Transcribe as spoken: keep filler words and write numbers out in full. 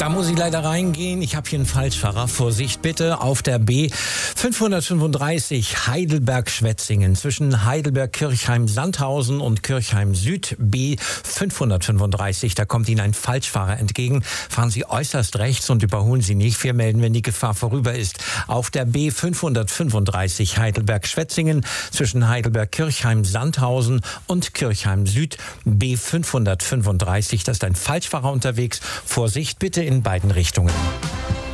muss ich leider reingehen. Ich habe hier einen Falschfahrer. Vorsicht bitte auf der B fünfhundertfünfunddreißig Heidelberg-Schwetzingen zwischen Heidelberg-Kirchheim-Sandhausen und Kirchheim-Süd. B fünfhundertfünfunddreißig, da kommt Ihnen ein Falschfahrer entgegen. Fahren Sie äußerst rechts und überholen Sie nicht. Wir melden, wenn die Gefahr vorüber ist. Auf der B fünfhundertfünfunddreißig Heidelberg-Schwetzingen zwischen Heidelberg-Kirchheim-Sandhausen und Kirchheim-Süd. B fünfhundertfünfunddreißig, da ist ein Falschfahrer unterwegs. Vorsicht bitte in beiden Richtungen.